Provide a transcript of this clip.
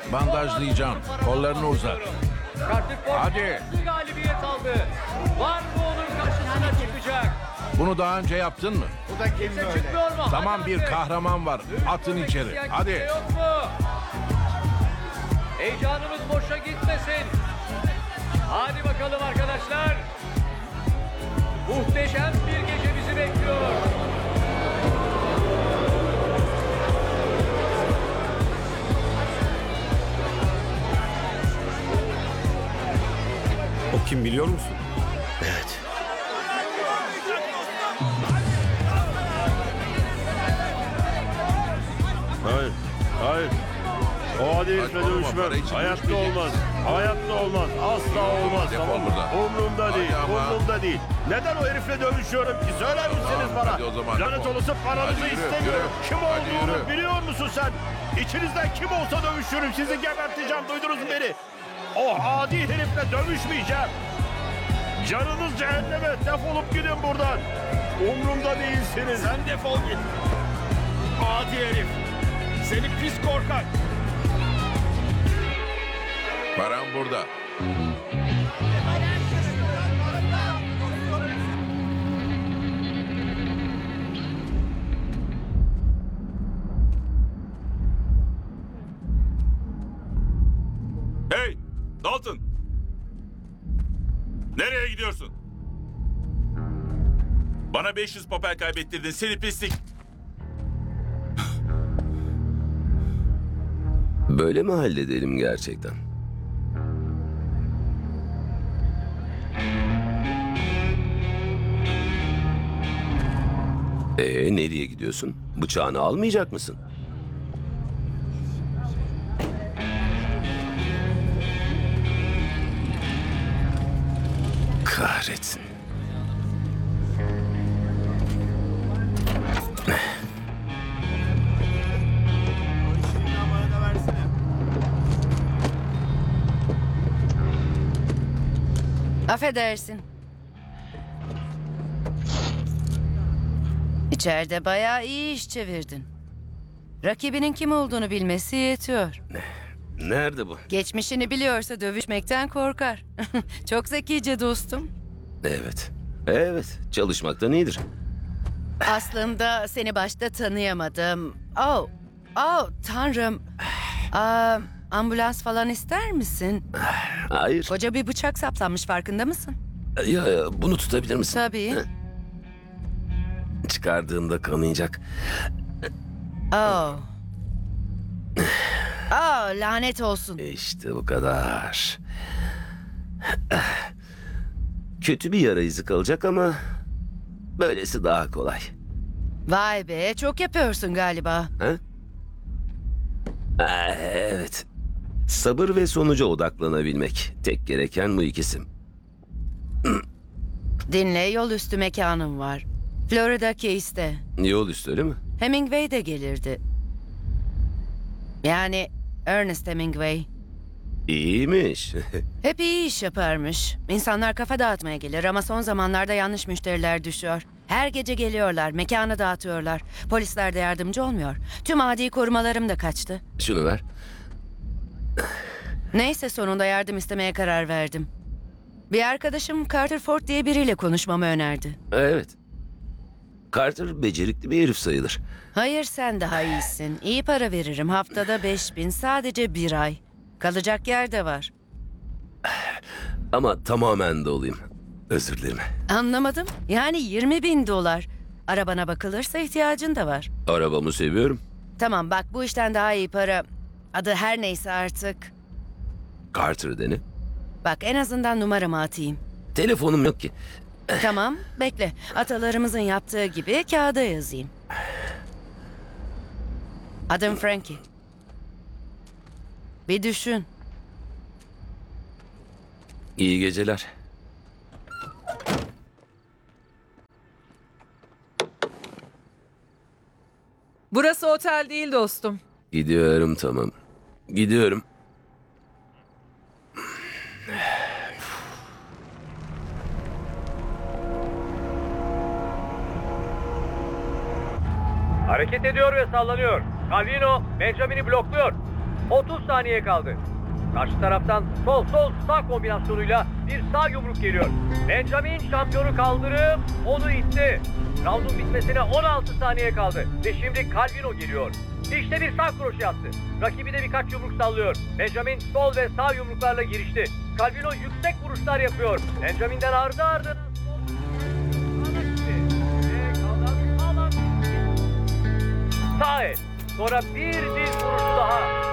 Bandajlayacağım. Kollarını uzat. Hadi. Galibiyet aldı. Var mı onun karşısına çıkacak? Bunu daha önce yaptın mı? Bu da kim Kimse böyle? çıkmıyor mu? Tamam, Hadi bir abi. kahraman var. Atın içeri. Kimse Hadi. Yok mu? Heyecanımız boşa gitmesin. Hadi bakalım arkadaşlar. Muhteşem bir gece bizi bekliyor. O kim biliyor musun? Evet. Hayır, hayır. O adi herifle Saçmalama, para dövüşmem. için Hayatta dövüşmeyeceksin. olmaz. Hayatta olmaz. Asla olmaz. Defol Tamam mı? buradan. Umrumda Hadi değil. ama. Umrumda değil. Neden o herifle dövüşüyorum ki? Söyler misiniz bana? hadi o zaman Lanet defol. olası paranızı Hadi yürü, istemiyorum. yürü. Kim Hadi olduğunu yürü. biliyor musun sen? İçinizden kim olsa dövüşürüm. Sizi geberteceğim. Duydunuz mu beni? O adi herifle dövüşmeyeceğim. Canınız cehenneme. Defolup gidin buradan. Umrumda değilsiniz. Sen defol git. Adi herif. Seni pis korkak. Param burada. Hey Dalton. Nereye gidiyorsun? Bana 500 papel kaybettirdin seni pislik. Böyle mi halledelim gerçekten? Nereye gidiyorsun? Bıçağını almayacak mısın? Kahretsin. Affedersin. İçeride bayağı iyi iş çevirdin. Rakibinin kim olduğunu bilmesi yetiyor. Nerede bu? Geçmişini biliyorsa dövüşmekten korkar. Çok zekice dostum. Evet. Evet. Çalışmaktan iyidir. Aslında seni başta tanıyamadım. Tanrım. Ambulans falan ister misin? Hayır. Koca bir bıçak saplanmış, farkında mısın? Ya, bunu tutabilir misin? Tabii. Çıkardığında kanayacak. Lanet olsun. İşte bu kadar. Kötü bir yara izi kalacak ama böylesi daha kolay. Vay be, çok yapıyorsun galiba. Ha? Evet. Sabır ve sonuca odaklanabilmek. Tek gereken bu ikisi. Dinle, yol üstü mekanım var. Florida Keys'te. Yol üstü öyle mi? Hemingway de gelirdi. Yani Ernest Hemingway. İyiymiş. Hep iyi iş yaparmış. İnsanlar kafa dağıtmaya gelir ama son zamanlarda yanlış müşteriler düşüyor. Her gece geliyorlar, mekanı dağıtıyorlar. Polisler de yardımcı olmuyor. Tüm adi korumalarım da kaçtı. Şunu ver. Neyse, sonunda yardım istemeye karar verdim. Bir arkadaşım Carter Ford diye biriyle konuşmamı önerdi. Evet. Carter becerikli bir herif sayılır. Hayır, sen daha iyisin. İyi para veririm. Haftada 5.000, sadece bir ay. Kalacak yer de var. Ama tamamen doluyum. Özür dilerim. Anlamadım. Yani 20.000 dolar. Arabana bakılırsa ihtiyacın da var. Arabamı seviyorum. Tamam bak, bu işten daha iyi para. Adı her neyse artık. Carter dene. Bak, en azından numaramı atayım. Telefonum yok ki. Tamam, bekle. Atalarımızın yaptığı gibi kağıda yazayım. Adım Frankie. Bir düşün. İyi geceler. Burası otel değil dostum. Gidiyorum, tamam. Gidiyorum. Hareket ediyor ve sallanıyor. Calvino Benjamin'i blokluyor. 30 saniye kaldı. Karşı taraftan sol sağ kombinasyonuyla bir sağ yumruk geliyor. Benjamin şampiyonu kaldırıp onu itti. Round'un bitmesine 16 saniye kaldı. Ve şimdi Calvino geliyor. İşte bir sağ kroşe attı. Rakibi de birkaç yumruk sallıyor. Benjamin sol ve sağ yumruklarla girişti. Calvino yüksek vuruşlar yapıyor. Benjamin'den ardı ardına sağ el. Sonra bir diz vuruşu daha.